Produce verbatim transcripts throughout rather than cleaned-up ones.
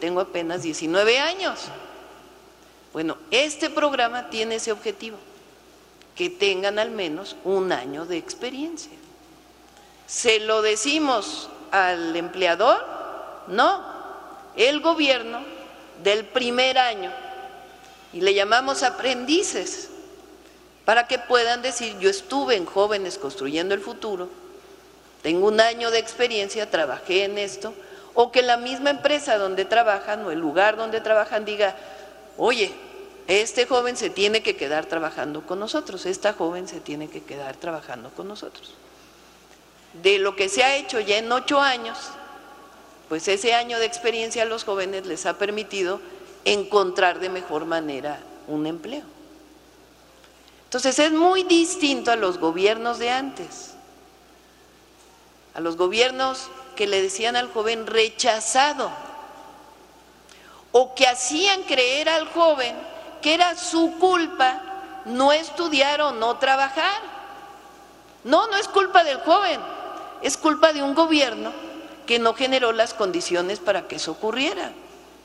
tengo apenas diecinueve años. Bueno, este programa tiene ese objetivo, que tengan al menos un año de experiencia. ¿Se lo decimos al empleador? No, el gobierno del primer año, y le llamamos aprendices, para que puedan decir, yo estuve en Jóvenes Construyendo el Futuro, tengo un año de experiencia, trabajé en esto, o que la misma empresa donde trabajan o el lugar donde trabajan diga, oye, este joven se tiene que quedar trabajando con nosotros, esta joven se tiene que quedar trabajando con nosotros. De lo que se ha hecho ya en ocho años, pues ese año de experiencia a los jóvenes les ha permitido encontrar de mejor manera un empleo. Entonces es muy distinto a los gobiernos de antes, a los gobiernos que le decían al joven rechazado, o que hacían creer al joven que era su culpa no estudiar o no trabajar. No, no es culpa del joven, es culpa de un gobierno que no generó las condiciones para que eso ocurriera.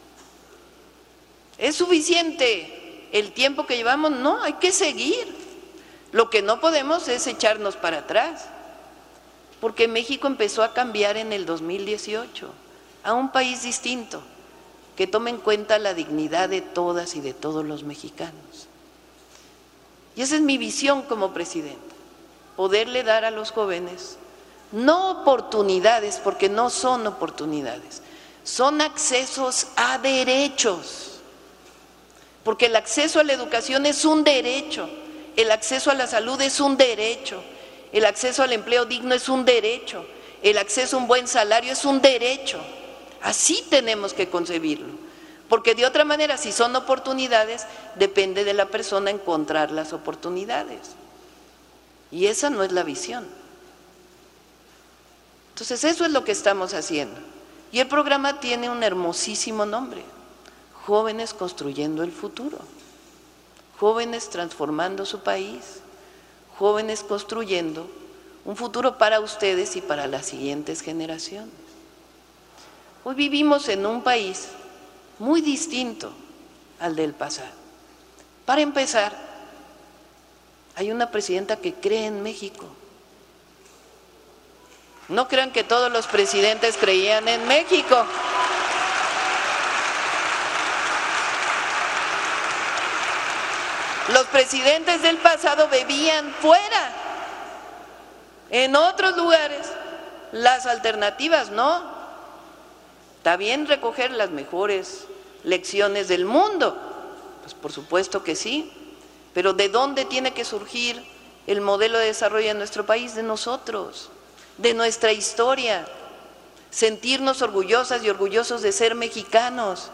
¿Es suficiente el tiempo que llevamos? No, hay que seguir. Lo que no podemos es echarnos para atrás, porque México empezó a cambiar en el dos mil dieciocho a un país distinto, que tome en cuenta la dignidad de todas y de todos los mexicanos. Y esa es mi visión como presidenta, poderle dar a los jóvenes no oportunidades, porque no son oportunidades, son accesos a derechos, porque el acceso a la educación es un derecho, el acceso a la salud es un derecho, el acceso al empleo digno es un derecho, el acceso a un buen salario es un derecho. Así tenemos que concebirlo, porque de otra manera, si son oportunidades, depende de la persona encontrar las oportunidades, y esa no es la visión. Entonces eso es lo que estamos haciendo, y el programa tiene un hermosísimo nombre: Jóvenes Construyendo el Futuro, jóvenes transformando su país, jóvenes construyendo un futuro para ustedes y para las siguientes generaciones. Hoy vivimos en un país muy distinto al del pasado. Para empezar, hay una presidenta que cree en México. No crean que todos los presidentes creían en México. Los presidentes del pasado vivían fuera, en otros lugares. Las alternativas no. Está bien recoger las mejores lecciones del mundo, pues por supuesto que sí, pero ¿de dónde tiene que surgir el modelo de desarrollo de nuestro país? De nosotros, de nuestra historia, sentirnos orgullosas y orgullosos de ser mexicanos,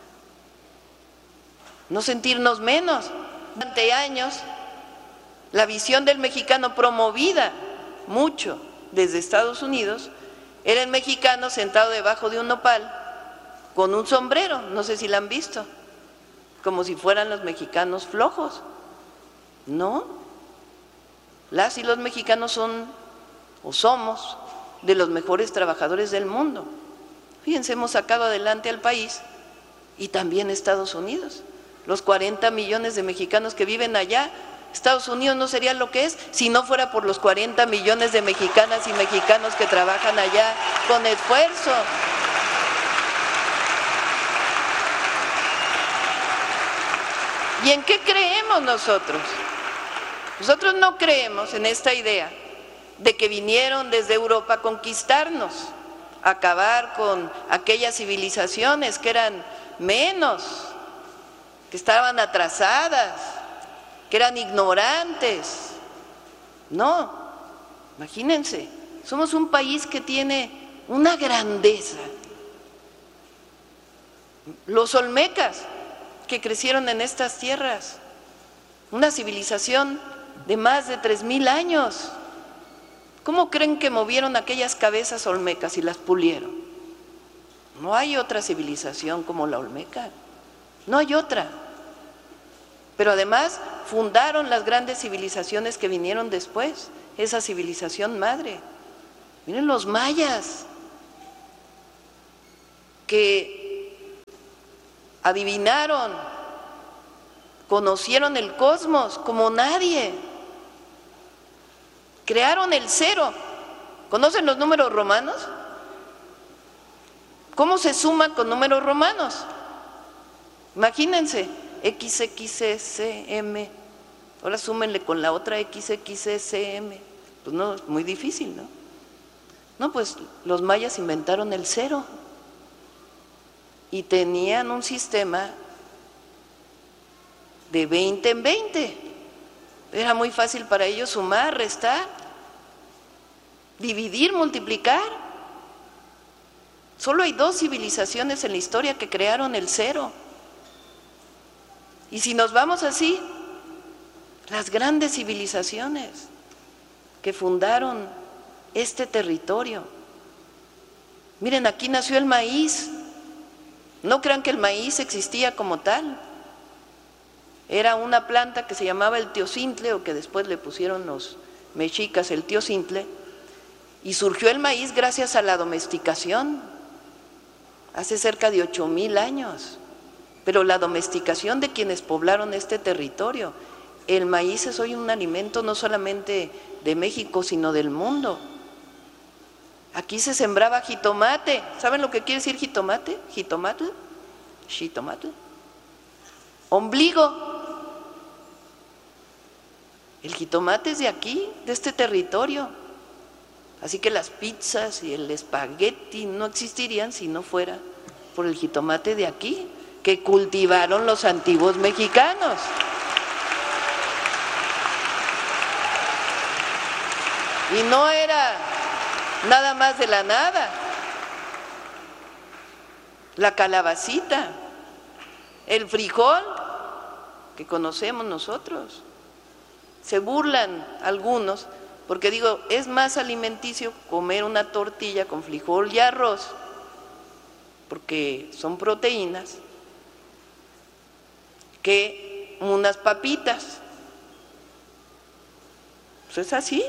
no sentirnos menos. Durante años, la visión del mexicano promovida mucho desde Estados Unidos era el mexicano sentado debajo de un nopal con un sombrero, no sé si la han visto, como si fueran los mexicanos flojos. No, las y los mexicanos son o somos de los mejores trabajadores del mundo. Fíjense, hemos sacado adelante al país y también Estados Unidos. Los cuarenta millones de mexicanos que viven allá, Estados Unidos no sería lo que es si no fuera por los cuarenta millones de mexicanas y mexicanos que trabajan allá con esfuerzo. ¿Y en qué creemos nosotros? Nosotros no creemos en esta idea de que vinieron desde Europa a conquistarnos, a acabar con aquellas civilizaciones que eran menos, que estaban atrasadas, que eran ignorantes. No, imagínense, somos un país que tiene una grandeza. Los olmecas que crecieron en estas tierras, una civilización de más de tres mil años. ¿Cómo creen que movieron aquellas cabezas olmecas y las pulieron? No hay otra civilización como la olmeca, no hay otra. Pero además fundaron las grandes civilizaciones que vinieron después, esa civilización madre. Miren los mayas, que adivinaron, conocieron el cosmos como nadie, crearon el cero. ¿Conocen los números romanos? ¿Cómo se suma con números romanos? Imagínense, X X S M, ahora súmenle con la otra X X S M, pues no, es muy difícil, ¿no? No, pues los mayas inventaron el cero y tenían un sistema de veinte en veinte, era muy fácil para ellos sumar, restar, dividir, multiplicar. Solo hay dos civilizaciones en la historia que crearon el cero. Y si nos vamos así, las grandes civilizaciones que fundaron este territorio. Miren, aquí nació el maíz. No crean que el maíz existía como tal. Era una planta que se llamaba el teocintle, o que después le pusieron los mexicas el teocintle, y surgió el maíz gracias a la domesticación, hace cerca de ocho mil años. Pero la domesticación de quienes poblaron este territorio. El maíz es hoy un alimento no solamente de México, sino del mundo. Aquí se sembraba jitomate. ¿Saben lo que quiere decir jitomate? Jitomate, jitomate, ombligo. El jitomate es de aquí, de este territorio. Así que las pizzas y el espagueti no existirían si no fuera por el jitomate de aquí, que cultivaron los antiguos mexicanos. Y no era nada más de la nada. La calabacita, el frijol que conocemos nosotros. Se burlan algunos porque digo, es más alimenticio comer una tortilla con frijol y arroz, porque son proteínas, que unas papitas. Pues es así.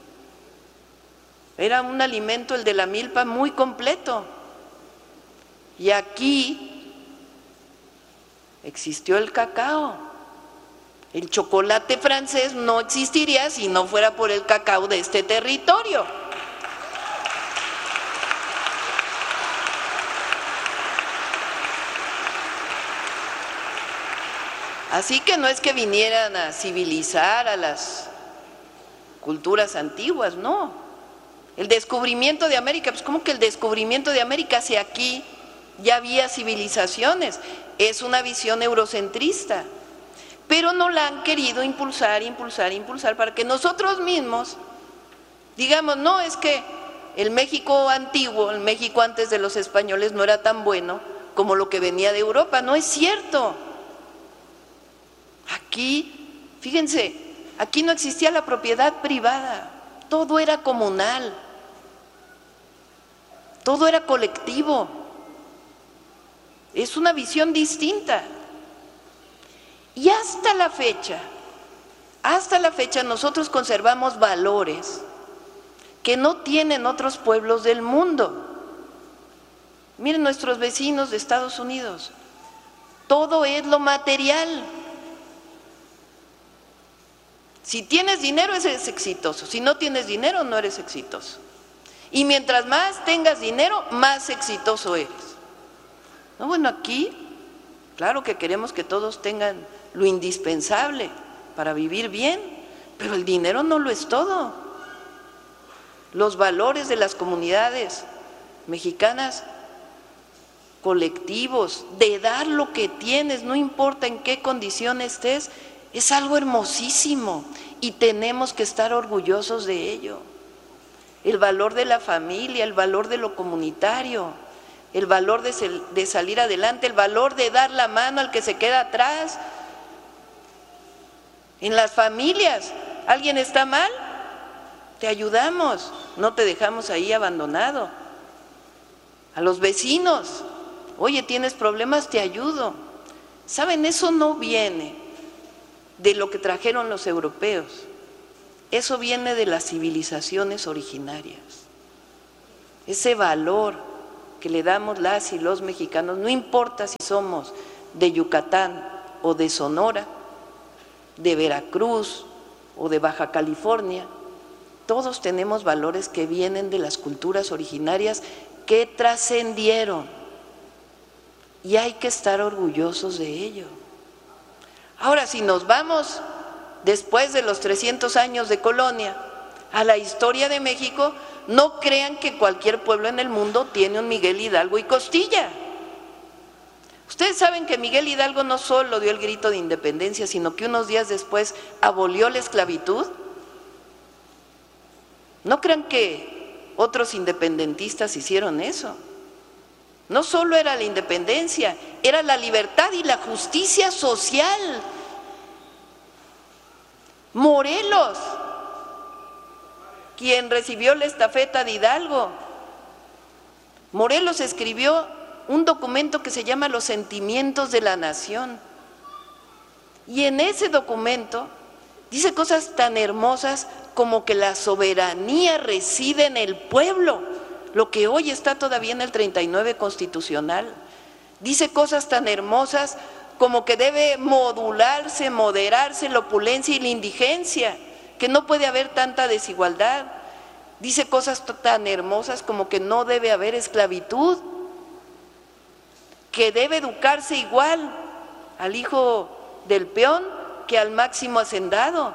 Era un alimento, el de la milpa, muy completo. Y aquí existió el cacao. El chocolate francés no existiría si no fuera por el cacao de este territorio. Así que no es que vinieran a civilizar a las culturas antiguas, no. El descubrimiento de América, pues ¿cómo que el descubrimiento de América si aquí ya había civilizaciones? Es una visión eurocentrista, pero no la han querido impulsar, impulsar, impulsar para que nosotros mismos digamos, no, es que el México antiguo, el México antes de los españoles no era tan bueno como lo que venía de Europa. No es cierto. Aquí, fíjense, aquí no existía la propiedad privada, todo era comunal, todo era colectivo. Es una visión distinta. Y hasta la fecha, hasta la fecha nosotros conservamos valores que no tienen otros pueblos del mundo. Miren nuestros vecinos de Estados Unidos, todo es lo material. Si tienes dinero eres exitoso, si no tienes dinero no eres exitoso. Y mientras más tengas dinero, más exitoso eres. No, bueno, aquí, claro que queremos que todos tengan lo indispensable para vivir bien, pero el dinero no lo es todo. Los valores de las comunidades mexicanas, colectivos, de dar lo que tienes, no importa en qué condición estés, es algo hermosísimo y tenemos que estar orgullosos de ello. El valor de la familia, el valor de lo comunitario, el valor de, de salir adelante, el valor de dar la mano al que se queda atrás. En las familias, ¿alguien está mal? Te ayudamos, no te dejamos ahí abandonado. A los vecinos, oye, ¿tienes problemas? Te ayudo. ¿Saben? Eso no viene de lo que trajeron los europeos, eso viene de las civilizaciones originarias. Ese valor que le damos las y los mexicanos, no importa si somos de Yucatán o de Sonora, de Veracruz o de Baja California, todos tenemos valores que vienen de las culturas originarias que trascendieron y hay que estar orgullosos de ello. Ahora, si nos vamos después de los trescientos años de colonia a la historia de México, no crean que cualquier pueblo en el mundo tiene un Miguel Hidalgo y Costilla. Ustedes saben que Miguel Hidalgo no solo dio el grito de independencia, sino que unos días después abolió la esclavitud. No crean que otros independentistas hicieron eso. No solo era la independencia, era la libertad y la justicia social. Morelos, quien recibió la estafeta de Hidalgo. Morelos escribió un documento que se llama Los Sentimientos de la Nación. Y en ese documento dice cosas tan hermosas como que la soberanía reside en el pueblo, lo que hoy está todavía en el treinta y nueve constitucional. Dice cosas tan hermosas como que debe modularse, moderarse la opulencia y la indigencia, que no puede haber tanta desigualdad. Dice cosas tan hermosas como que no debe haber esclavitud, que debe educarse igual al hijo del peón que al máximo hacendado.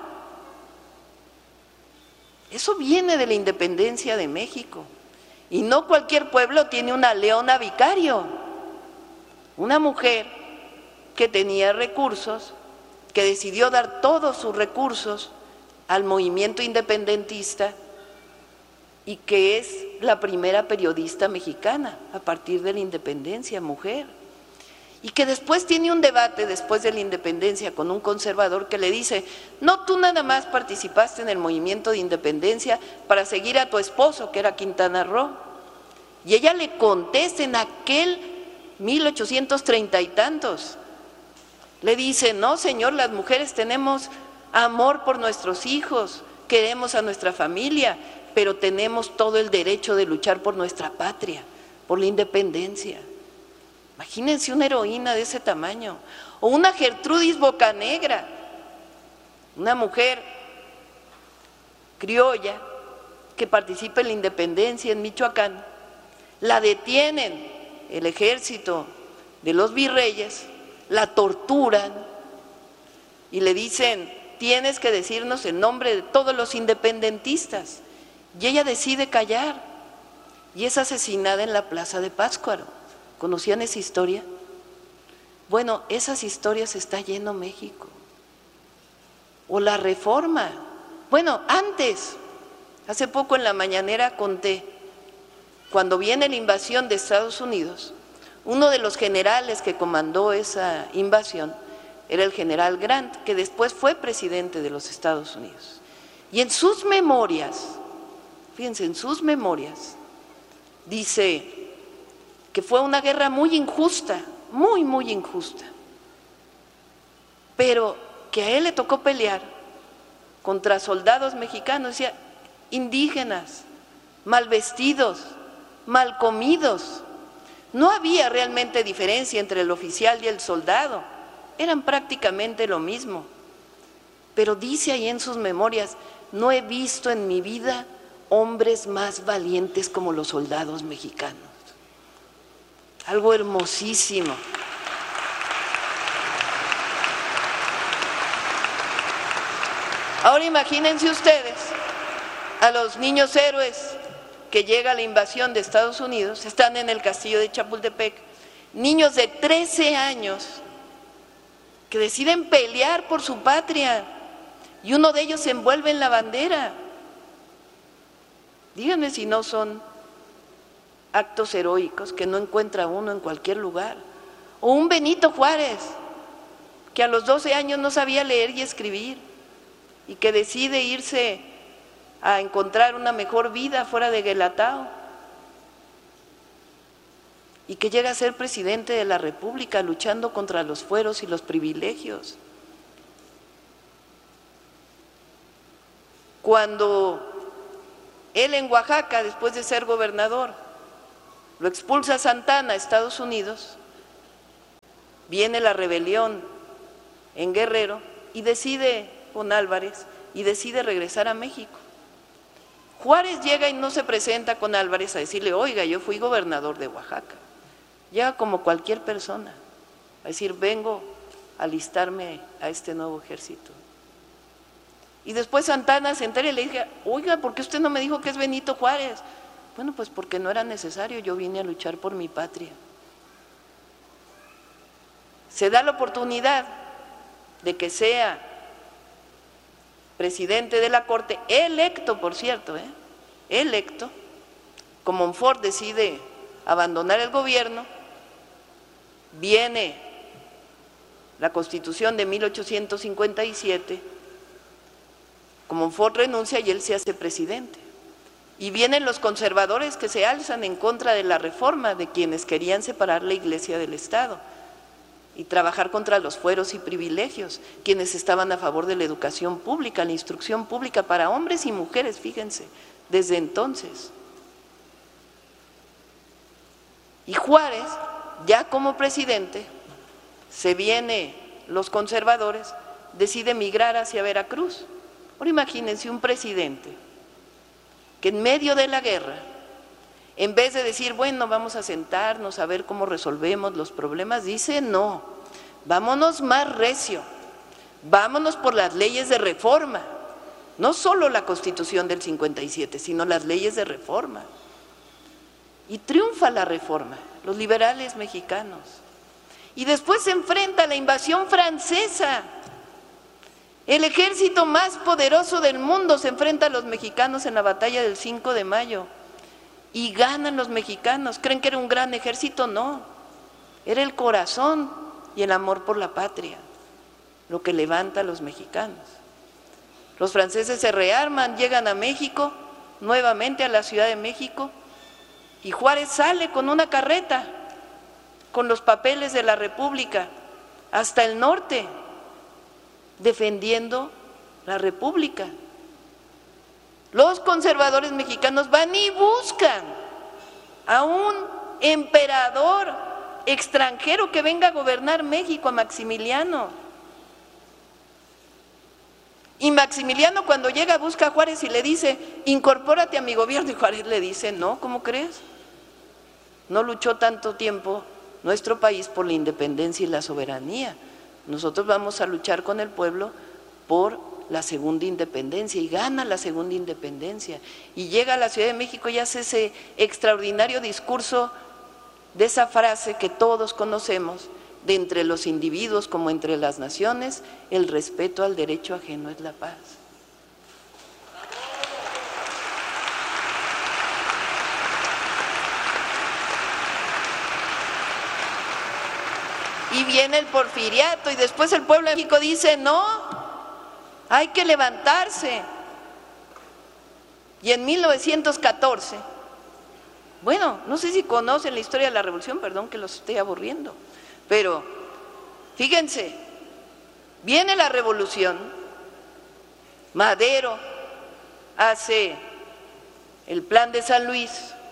Eso viene de la independencia de México. Y no cualquier pueblo tiene una Leona Vicario, una mujer que tenía recursos, que decidió dar todos sus recursos al movimiento independentista y que es la primera periodista mexicana a partir de la independencia, mujer, y que después tiene un debate después de la independencia con un conservador que le dice: no, tú nada más participaste en el movimiento de independencia para seguir a tu esposo, que era Quintana Roo. Y ella le contesta en aquel mil ochocientos treinta y tantos, le dice: no, señor, las mujeres tenemos amor por nuestros hijos, queremos a nuestra familia, pero tenemos todo el derecho de luchar por nuestra patria, por la independencia. Imagínense una heroína de ese tamaño. O una Gertrudis Bocanegra, una mujer criolla que participa en la independencia en Michoacán. La detienen el ejército de los virreyes, la torturan y le dicen: tienes que decirnos el nombre de todos los independentistas. Y ella decide callar y es asesinada en la plaza de Pátzcuaro. ¿Conocían esa historia? Bueno, esas historias está lleno México. O la Reforma. Bueno, antes, hace poco en la mañanera conté, cuando viene la invasión de Estados Unidos, uno de los generales que comandó esa invasión era el general Grant, que después fue presidente de los Estados Unidos. Y en sus memorias, fíjense, en sus memorias, dice que fue una guerra muy injusta, muy, muy injusta, pero que a él le tocó pelear contra soldados mexicanos, decía, indígenas, mal vestidos, mal comidos. No había realmente diferencia entre el oficial y el soldado, eran prácticamente lo mismo. Pero dice ahí en sus memorias: no he visto en mi vida hombres más valientes como los soldados mexicanos. Algo hermosísimo. Ahora imagínense ustedes a los niños héroes que llega a la invasión de Estados Unidos, están en el castillo de Chapultepec, niños de trece años que deciden pelear por su patria y uno de ellos se envuelve en la bandera. Díganme si no son actos heroicos que no encuentra uno en cualquier lugar. O un Benito Juárez, que a los doce años no sabía leer y escribir y que decide irse a encontrar una mejor vida fuera de Guelatao y que llega a ser presidente de la República luchando contra los fueros y los privilegios. Cuando él en Oaxaca, después de ser gobernador, lo expulsa Santana a Estados Unidos, viene la rebelión en Guerrero y decide, con Álvarez, y decide regresar a México. Juárez llega y no se presenta con Álvarez a decirle, oiga, yo fui gobernador de Oaxaca. Llega como cualquier persona a decir, vengo a alistarme a este nuevo ejército. Y después Santana se entera y le dice, oiga, ¿por qué usted no me dijo que es Benito Juárez? Bueno, pues porque no era necesario, yo vine a luchar por mi patria. Se da la oportunidad de que sea presidente de la Corte, electo, por cierto, ¿eh? electo, como Montfort decide abandonar el gobierno, viene la Constitución de mil ochocientos cincuenta y siete, como Montfort renuncia y él se hace presidente. Y vienen los conservadores que se alzan en contra de la reforma, de quienes querían separar la Iglesia del Estado y trabajar contra los fueros y privilegios, quienes estaban a favor de la educación pública, la instrucción pública para hombres y mujeres, fíjense, desde entonces. Y Juárez, ya como presidente, se viene los conservadores, decide migrar hacia Veracruz. Ahora imagínense un presidente que en medio de la guerra, en vez de decir, bueno, vamos a sentarnos a ver cómo resolvemos los problemas, dice, no, vámonos más recio, vámonos por las leyes de reforma, no solo la Constitución del cincuenta y siete, sino las leyes de reforma. Y triunfa la reforma, los liberales mexicanos. Y después se enfrenta a la invasión francesa. El ejército más poderoso del mundo se enfrenta a los mexicanos en la batalla del cinco de mayo y ganan los mexicanos. ¿Creen que era un gran ejército? No, era el corazón y el amor por la patria lo que levanta a los mexicanos. Los franceses se rearman, llegan a México, nuevamente a la Ciudad de México, y Juárez sale con una carreta con los papeles de la República hasta el norte, defendiendo la República. Los conservadores mexicanos van y buscan a un emperador extranjero que venga a gobernar México, a Maximiliano. Y Maximiliano cuando llega busca a Juárez y le dice, incorpórate a mi gobierno, y Juárez le dice, no, ¿cómo crees? No luchó tanto tiempo nuestro país por la independencia y la soberanía. Nosotros vamos a luchar con el pueblo por la segunda independencia, y gana la segunda independencia. Y llega a la Ciudad de México y hace ese extraordinario discurso de esa frase que todos conocemos, de entre los individuos como entre las naciones, el respeto al derecho ajeno es la paz. Y viene el porfiriato y después el pueblo de México dice, no, hay que levantarse. Y en mil novecientos catorce, bueno, no sé si conocen la historia de la revolución, perdón que los esté aburriendo, pero fíjense, viene la revolución, Madero hace el plan de San Luis,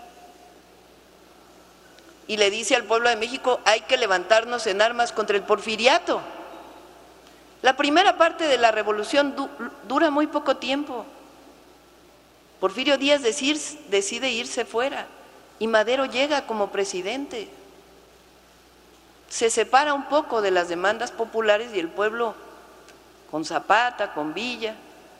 y le dice al pueblo de México, hay que levantarnos en armas contra el porfiriato. La primera parte de la revolución du dura muy poco tiempo. Porfirio Díaz decir, decide irse fuera y Madero llega como presidente. Se separa un poco de las demandas populares y el pueblo, con Zapata, con Villa,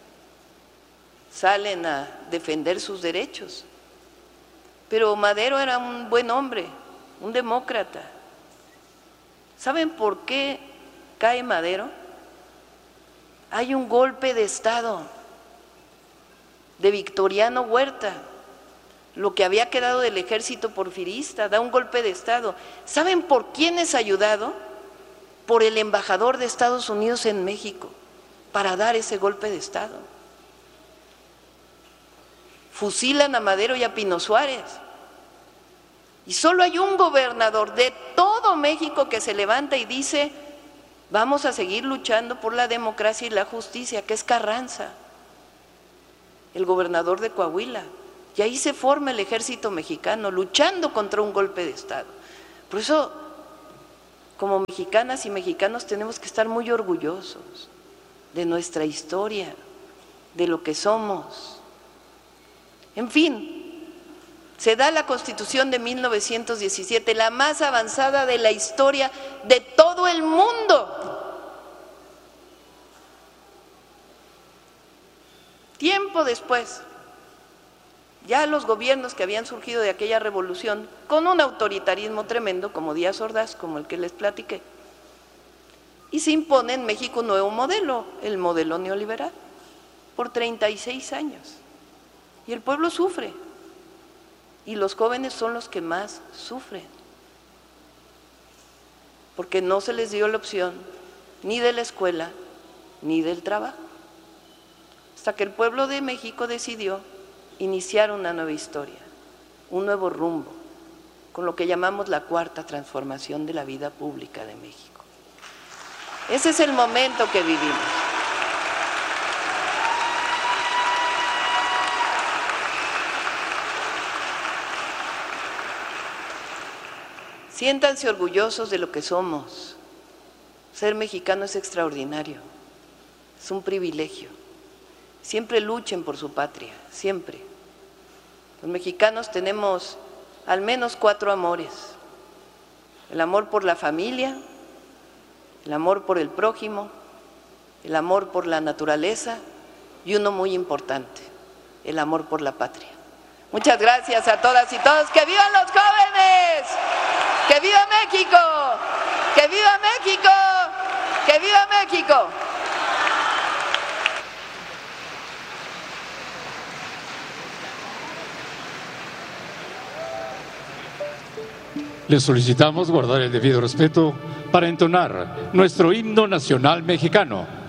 salen a defender sus derechos. Pero Madero era un buen hombre, un demócrata. ¿Saben por qué cae Madero? Hay un golpe de Estado de Victoriano Huerta, lo que había quedado del ejército porfirista, da un golpe de Estado. ¿Saben por quién es ayudado? Por el embajador de Estados Unidos en México, para dar ese golpe de Estado. Fusilan a Madero y a Pino Suárez. Y solo hay un gobernador de todo México que se levanta y dice, vamos a seguir luchando por la democracia y la justicia, que es Carranza, el gobernador de Coahuila. Y ahí se forma el ejército mexicano, luchando contra un golpe de Estado. Por eso, como mexicanas y mexicanos tenemos que estar muy orgullosos de nuestra historia, de lo que somos. En fin, se da la Constitución de mil novecientos diecisiete, la más avanzada de la historia de todo el mundo. Tiempo después, ya los gobiernos que habían surgido de aquella revolución, con un autoritarismo tremendo, como Díaz Ordaz, como el que les platiqué, y se impone en México un nuevo modelo, el modelo neoliberal, por treinta y seis años. Y el pueblo sufre, y los jóvenes son los que más sufren, porque no se les dio la opción ni de la escuela ni del trabajo, hasta que el pueblo de México decidió iniciar una nueva historia, un nuevo rumbo, con lo que llamamos la cuarta transformación de la vida pública de México. Ese es el momento que vivimos. Siéntanse orgullosos de lo que somos. Ser mexicano es extraordinario, es un privilegio. Siempre luchen por su patria, siempre. Los mexicanos tenemos al menos cuatro amores: el amor por la familia, el amor por el prójimo, el amor por la naturaleza y uno muy importante, el amor por la patria. Muchas gracias a todas y todos. ¡Que vivan los jóvenes! ¡Que viva México! ¡Que viva México! ¡Que viva México! Les solicitamos guardar el debido respeto para entonar nuestro himno nacional mexicano.